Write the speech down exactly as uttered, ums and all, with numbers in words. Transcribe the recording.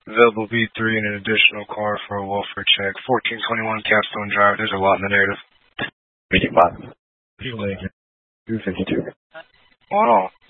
Available V three and an additional car for a welfare check. fourteen twenty-one Capstone Drive. There's a lot in the narrative. fifty-five. two fifty-two. Hold on.